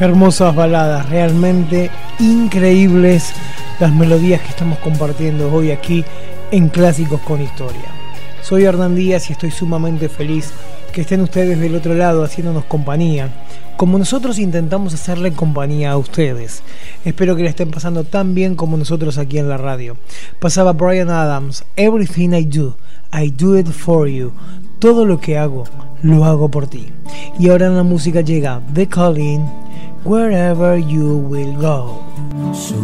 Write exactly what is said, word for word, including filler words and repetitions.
Hermosas baladas, realmente increíbles las melodías que estamos compartiendo hoy aquí en Clásicos con Historia. Soy Hernán Díaz y estoy sumamente feliz que estén ustedes del otro lado haciéndonos compañía, como nosotros intentamos hacerle compañía a ustedes. Espero que la estén pasando tan bien como nosotros aquí en la radio. Pasaba Bryan Adams, Everything I Do, I Do It For You. Todo lo que hago, lo hago por ti. Y ahora en la música llega The Calling, Wherever You Will Go.